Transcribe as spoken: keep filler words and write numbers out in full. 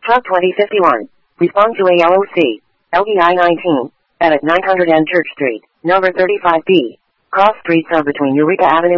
Truck twenty fifty-one. Respond to A L O C. L B I nineteen. Edit nine hundred N Church Street, number thirty-five B. Cross streets are between Eureka Avenue